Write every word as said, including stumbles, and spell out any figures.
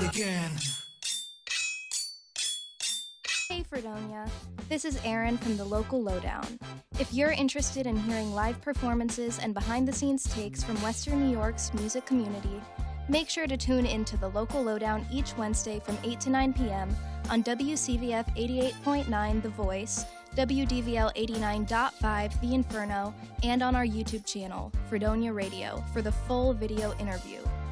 again. Hey Fredonia, this is Erin from the Local Lowdown. If you're interested in hearing live performances and behind-the-scenes takes from Western New York's music community, make sure to tune into the Local Lowdown each Wednesday from eight to nine p.m. on W C V F eighty-eight point nine The Voice, W D V L eighty-nine point five The Inferno, and on our YouTube channel, Fredonia Radio, for the full video interview.